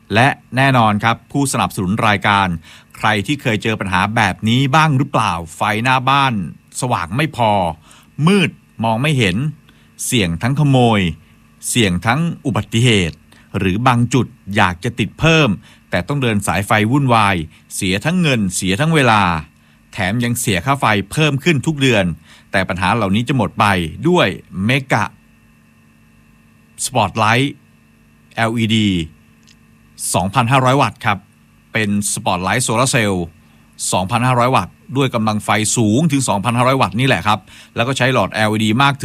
และแน่นอนครับผู้สนับสนุนรายการใครที่เคยเจอปัญหาแบบนี้บ้างหรือเปล่าไฟหน้าบ้านสว่างไม่พอมืดมองไม่เห็นเสี่ยงทั้งขโมยเสี่ยงทั้งอุบัติเหตุหรือบางจุดอยากจะติดเพิ่มแต่ต้องเดินสายไฟวุ่นวายเสียทั้งเงินเสียทั้งเวลาแถมยังเสียค่าไฟเพิ่มขึ้นทุกเดือนแต่ปัญหาเหล่านี้จะหมดไปด้วยเมกะสปอตไลท์ LED 2,500 วัตต์ครับเป็นสปอตไลท์โซลาร์เซลล์ 2,500 วัตต์ด้วยกำลังไฟสูงถึง 2,500 วัตต์นี่แหละครับแล้วก็ใช้หลอด LED มากถึง